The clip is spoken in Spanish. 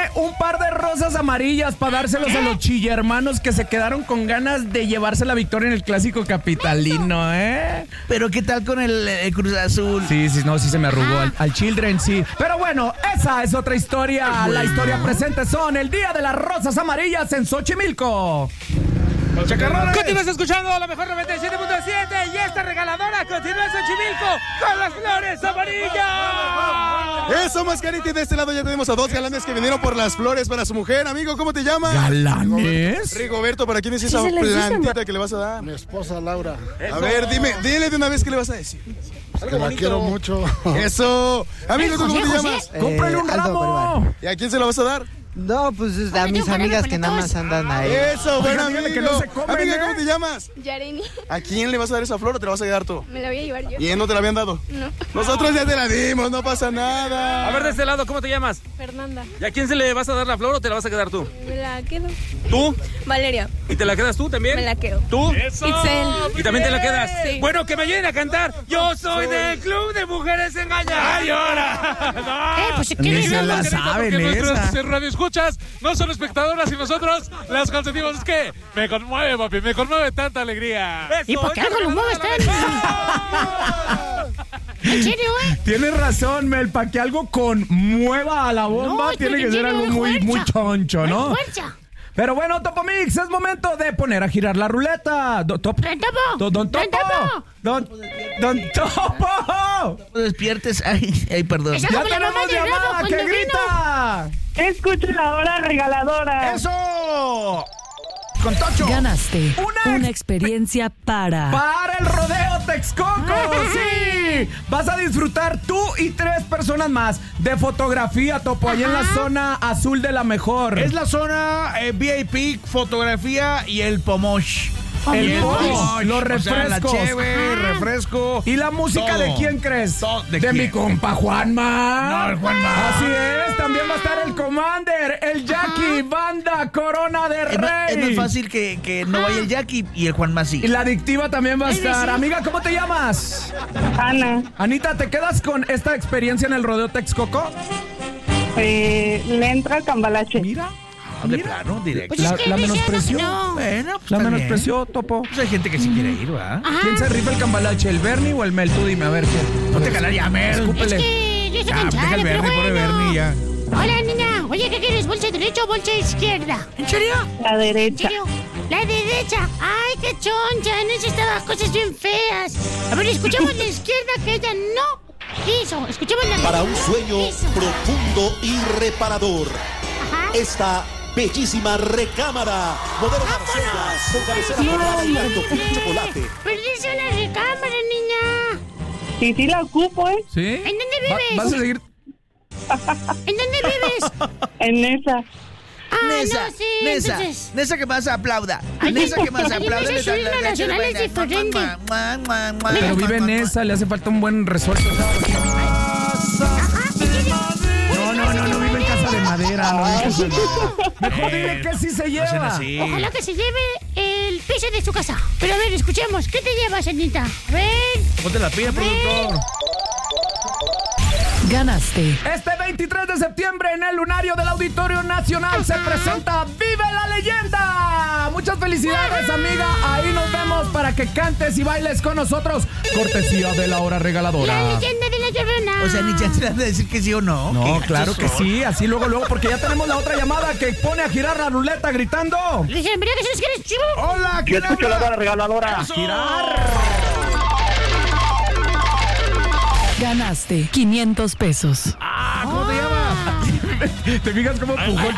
un par de rosas amarillas para dárselos a los chillermanos que se quedaron con ganas de llevarse la victoria en el clásico capitalino, ¿eh? Pero ¿qué tal con el Cruz Azul? Sí, se me arrugó al Children, sí. Pero bueno, esa es otra historia. La historia presente son el Día de las Rosas Amarillas en Xochimilco. Continúas escuchando la mejor 97.7 y esta regaladora continúa en Xochimilco con las flores amarillas. Eso, Mascarita, y de este lado ya tenemos a dos galanes que vinieron por las flores para su mujer. Amigo, ¿cómo te llamas? ¿Galanes? Rigoberto, ¿para quién es esa plantita que le vas a dar? Mi esposa Laura. A ver, dile de una vez qué le vas a decir. Que la quiero mucho. Eso. Amigo, ¿tú cómo te llamas? ¡Cómprale un ramo! ¿Y a quién se lo vas a dar? No, pues a mis amigas que nada más andan ahí. Eso, buen amigo. Que no se comen, Amiga, ¿cómo te llamas? Yareni. ¿A quién le vas a dar esa flor o te la vas a quedar tú? Me la voy a llevar yo. ¿Y él no te la habían dado? No. Nosotros ya te la dimos, no pasa nada. A ver, de este lado, ¿cómo te llamas? Fernanda. ¿Y a quién se le vas a dar la flor o te la vas a quedar tú? Me la quedo. ¿Tú? Valeria. ¿Y te la quedas tú también? Me la quedo. ¿Tú? Itzel. ¿Y también te la quedas? Sí. Bueno, que me ayuden a cantar. Yo soy del Club de Mujeres Engañadas. ¡Ay, ahora! Pues si Ni quieres, se la saben esa. Nuestras radioescuchas no son espectadoras y nosotros las consentimos. Es que me conmueve, papi, me conmueve tanta alegría. y para que algo lo mueva está ¿En serio, Tienes razón, Mel, para que algo conmueva a la bomba No, tiene que ser tiene algo muy choncho, ¿no? Fuerza. Pero bueno, Topo Mix, es momento de poner a girar la ruleta. Don Topo. Don Topo. Don Topo. No despiertes. Ay, perdón. Esa Ya como la mamá tenemos de Rabo llamada, cuando que vino. grita. Escucha la hora regaladora. ¡Eso! Con Tocho. Ganaste Una una experiencia para el rodeo Texcoco, sí. Vas a disfrutar tú y 3 personas más de fotografía, Topo, ahí en la zona azul de la mejor. Es la zona VIP, fotografía y el pomosh. El pomosh, los O sea, la refrescos. cheve, refresco. ¿Y la música todo. de quién crees? ¿De mi quién? compa Juanma. No, el Juanma. Así es, también va a estar el Commander, el Jackie, Banda, Corona de Es más Rey. fácil que no vaya el Jackie y el Juanma sí. Y la adictiva también va a estar. Amiga, ¿cómo te llamas? Ana, Anita, ¿te quedas con esta experiencia en el rodeo Texcoco? le entra el cambalache. Mira. De plano, directo. Pues es que La me menospreció. No. Bueno, pues La está menospreció, Topo. bien. Pues hay gente que sí quiere ir, ¿verdad? ¿Quién se rifa el cambalache, el Bernie o el Mel? Tú dime, a ver quién. No te calar ya, Mel. Escúpele. Es que yo estoy Ya, cansada, deja el pero Bernie, pobre bueno. Bernie ya. Hola, niña. Oye, ¿qué quieres? ¿Bolsa derecha o bolsa izquierda? ¿En serio? La ¿En derecha. serio? La derecha. Ay, qué choncha. Necesitaba cosas bien feas. A ver, escuchamos la izquierda que ella no quiso. Escuchamos la Para un sueño quiso. profundo y reparador. Ajá. Esta bellísima recámara. Modelo Marcela. Con cabecera forrada y alto con chocolate. Perdiste una recámara, niña. Sí, la ocupo, ¿eh? ¿Sí? ¿En dónde vives? ¿Vas a seguir? ¿En dónde vives? En esa. No, sí, Nesa que más aplauda. Ay, Nesa que más ay, aplauda. en ese himno nacional es diferente. Pero vive en esa, le hace falta un buen resorte. No, vive en casa de madera, no vive en casa de madera. Mejor dile que sí se lleva. Ojalá que se lleve el piso de su casa. Pero a ver, escuchemos. ¿Qué te llevas, Anita? A ver. Ponte la pila, productor. Ganaste Este 23 de septiembre en el Lunario del Auditorio Nacional se presenta Vive la Leyenda. Muchas felicidades, amiga. Ahí nos vemos para que cantes y bailes con nosotros. Cortesía de la hora regaladora. La leyenda de la Llorona. O sea, ni chance de decir que sí o no. No, Qué claro gachos que son. sí. Así luego, porque ya tenemos la otra llamada que pone a girar la ruleta gritando. Dicen, mira que si quieres, chivo. Hola, Yo ¿quién escucho la habla? hora regaladora. Girar. Ganaste 500 pesos. ¿Cómo te llamas? ¿Te fijas cómo pujó el